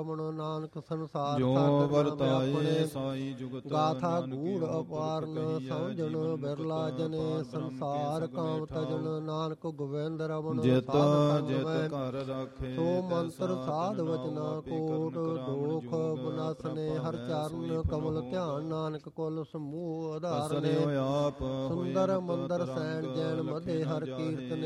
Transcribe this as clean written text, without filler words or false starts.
ਰਮਣ ਨਾਨਕ ਸੰਸਾਰ ਜੋ ਸਾਗਰ ਵਰਤਾਏ ਸਾਈ ਜੁਗਤ ਗਾਥਾ ਗੂੜ ਅਪਾਰਨ ਸਮਝਣ ਬਿਰਲਾ ਜਨੇ ਸੰਸਾਰ ਕਾਮ ਤਜਣ ਨਾਨਕ ਗੋਬਿੰਦ ਰਮਣ ਜਿਤ ਸਾਧ ਜਿਤ ਸੰਗ ਘਰ ਰਾਖੇ ਸੋ ਮੰਤਰ ਸਾਧ ਵਚਨਾ ਕੋਟ ਦੋਖ ਬਨਾਸਨੇ ਹਰ ਚਰਨ ਕਮਲ ਧਿਆਨ ਨਾਨਕ ਕੁਲ ਸਮੂਹ ਆਧਾਰਨੇ ਆਪ ਸੁੰਦਰ ਮੰਦਰ ਸੈਣ ਜੈਨ ਮਧੇ ਹਰ ਕੀਰਤਨ